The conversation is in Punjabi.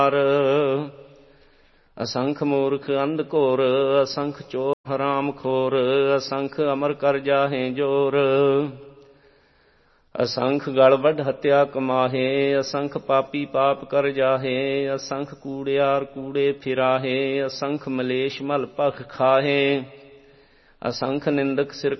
ਅਸੰਖ ਮੂਰਖ ਅੰਧ ਘੋਰ, ਅਸੰਖ ਚੋਰ ਹਰਾਮ ਖੋਰ, ਅਸੰਖ ਅਮਰ ਕਰ ਜਾਹੇ ਜੋਰ। ਅਸੰਖ ਗਲ ਵੱਢ ਹੱਤਿਆ ਕਮਾਹੇ, ਅਸੰਖ ਪਾਪੀ ਪਾਪ ਕਰ ਜਾਹੇ, ਅਸੰਖ ਕੂੜਿਆਰ ਕੂੜੇ ਫਿਰਾਹੇ, ਅਸੰਖ ਮਲੇਸ਼ ਮਲ ਭਖ ਖਾਹੇ, ਅਸੰਖ ਨਿੰਦਕ ਸਿਰ